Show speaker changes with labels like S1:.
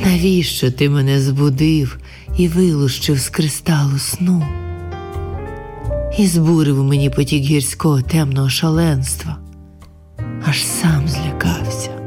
S1: Навіщо ти мене збудив і вилущив з кристалу сну? І збурив у мені потік гірського темного шаленства, аж сам злякався.